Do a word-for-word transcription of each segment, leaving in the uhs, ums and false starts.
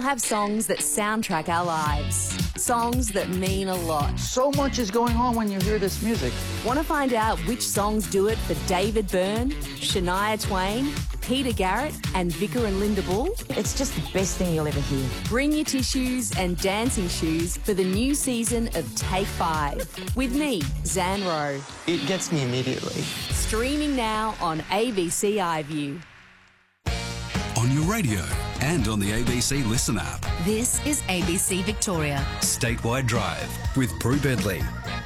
have songs that soundtrack our lives. Songs that mean a lot. So much is going on when you hear this music. Want to find out which songs do it for David Byrne, Shania Twain, Peter Garrett and Vicar and Linda Bull? It's just the best thing you'll ever hear. Bring your tissues and dancing shoes for the new season of Take Five. With me, Zan Rowe. It gets me immediately. Streaming now on A B C iView. On your radio and on the A B C Listen app. This is A B C Victoria. Statewide Drive with Prue Bedley.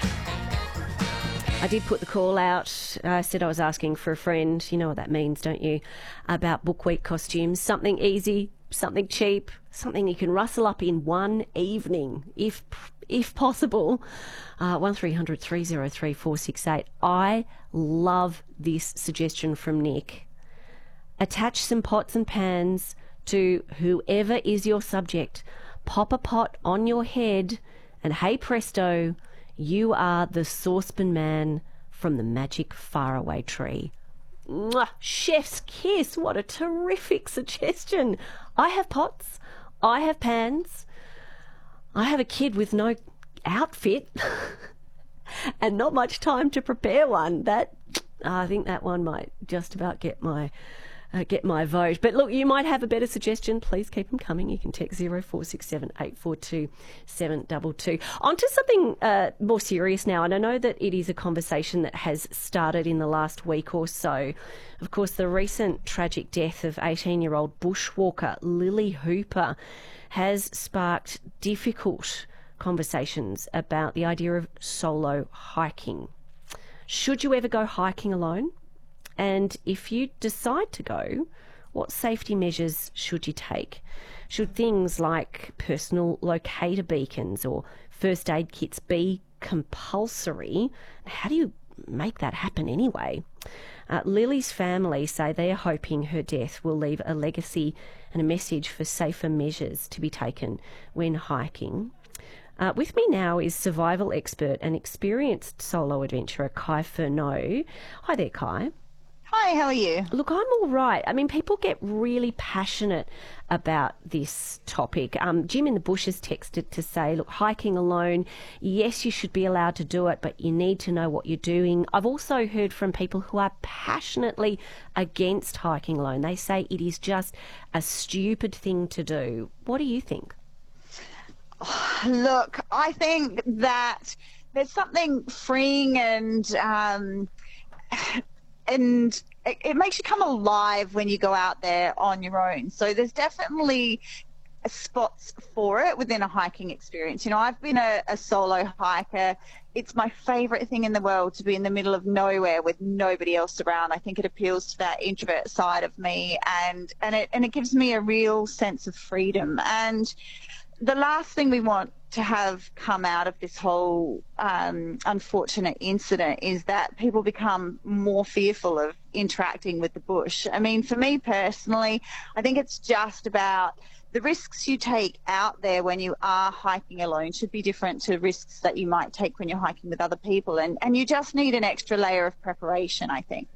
I did put the call out. I said I was asking for a friend. You know what that means, don't you? About Book Week costumes. Something easy, something cheap, something you can rustle up in one evening, if if possible. Uh, one three hundred three oh three four six eight. I love this suggestion from Nick. Attach some pots and pans to whoever is your subject. Pop a pot on your head and hey presto, you are the saucepan man from the magic faraway tree. Mwah, chef's kiss. What a terrific suggestion. I have pots. I have pans. I have a kid with no outfit and not much time to prepare one. That I think that one might just about get my Uh, get my vote. But look, you might have a better suggestion. Please keep them coming. You can text zero four six seven eight four two seven two two. On to something uh, more serious now, and I know that it is a conversation that has started in the last week or so. Of course, the recent tragic death of eighteen-year-old bushwalker Lily Hooper has sparked difficult conversations about the idea of solo hiking. Should you ever go hiking alone? And if you decide to go, what safety measures should you take? Should things like personal locator beacons or first aid kits be compulsory? How do you make that happen anyway? Uh, Lily's family say they are hoping her death will leave a legacy and a message for safer measures to be taken when hiking. Uh, with me now is survival expert and experienced solo adventurer Kai Furneaux. Hi there, Kai. Hi, how are you? Look, I'm all right. I mean, people get really passionate about this topic. Um, Jim in the Bush has texted to say, look, hiking alone, yes, you should be allowed to do it, but you need to know what you're doing. I've also heard from people who are passionately against hiking alone. They say it is just a stupid thing to do. What do you think? Look, I think that there's something freeing and... Um, And it, it makes you come alive when you go out there on your own. So there's definitely spots for it within a hiking experience. You know, I've been a, a solo hiker. It's my favorite thing in the world to be in the middle of nowhere with nobody else around. I think it appeals to that introvert side of me, and, and, it, and it gives me a real sense of freedom. And the last thing we want to have come out of this whole um, unfortunate incident is that people become more fearful of interacting with the bush. I mean, for me personally, I think it's just about the risks you take out there when you are hiking alone should be different to risks that you might take when you're hiking with other people. And, and you just need an extra layer of preparation, I think.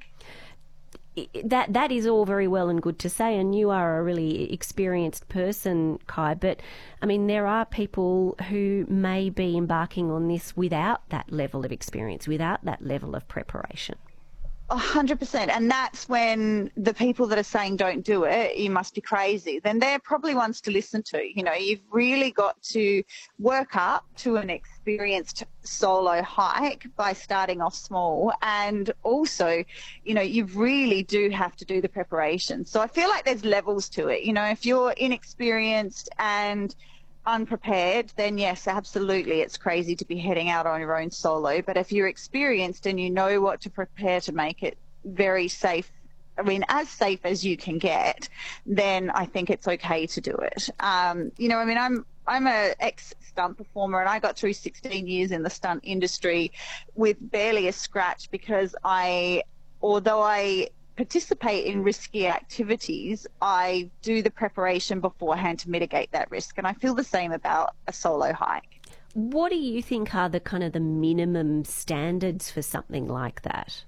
That that is all very well and good to say, and you are a really experienced person, Kai, but I mean there are people who may be embarking on this without that level of experience, without that level of preparation. A hundred percent. And that's when the people that are saying don't do it, you must be crazy, then they're probably ones to listen to. You know, you've really got to work up to an experienced solo hike by starting off small. And also, you know, you really do have to do the preparation. So I feel like there's levels to it. You know, if you're inexperienced and unprepared, then yes, absolutely, it's crazy to be heading out on your own solo. But if you're experienced and you know what to prepare to make it very safe, I mean, as safe as you can get, then I think it's okay to do it. Um, you know, I mean, I'm I'm a ex-stunt performer, and I got through sixteen years in the stunt industry with barely a scratch because I, although I participate in risky activities, I do the preparation beforehand to mitigate that risk, and I feel the same about a solo hike. What do you think are the kind of the minimum standards for something like that?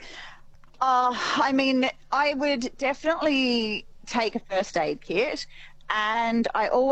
Uh, I mean, I would definitely take a first aid kit, and I always